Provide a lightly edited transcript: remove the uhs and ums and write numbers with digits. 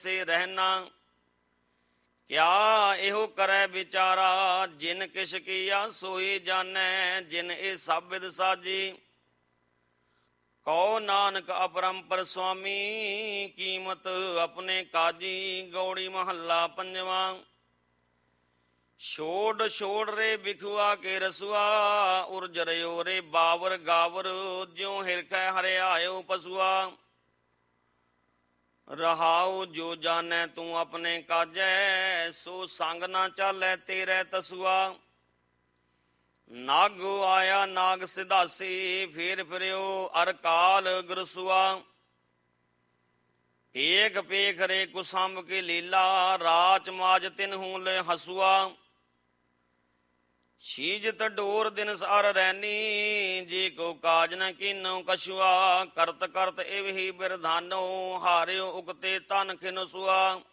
से रहना। क्या एहो करे विचारा, जिन किश किया सोई जानै। जिन ए सब विद साजी, कहो नानक अपरंपर स्वामी। कीमत अपने काजी, गौड़ी महला पंजवा। छोड़ छोड़ रे बिखुआ के रसुआ, उर्ज रयो रे बावर गावर। ज्यों हिरखै हरियायो पसुआ, रहाओ जो जाने तू अपने काजै। सो संग ना चालै तेरे तसुआ। नागो आया नाग सिधासी, फेर फिरियो अर काल गुरसुआ। पेख पेख रे कुसंब की लीला, राच माज तिन्हू ले हसुआ। छीजत डोर दिन सार रैनी, जी को काज न कीनो कछुआ। करत करत इव ही बिरधानो, हारियो उगते तन खिन सुआ।